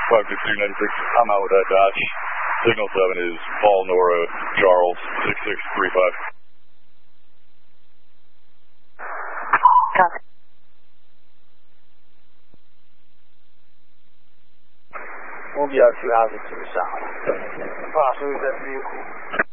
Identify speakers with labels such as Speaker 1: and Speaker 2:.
Speaker 1: 56296. I'm out with that Dodge. Signal 7 is Paul Nora Charles 6635.
Speaker 2: Copy. We'll be out 2 houses to the south. Possibly that vehicle.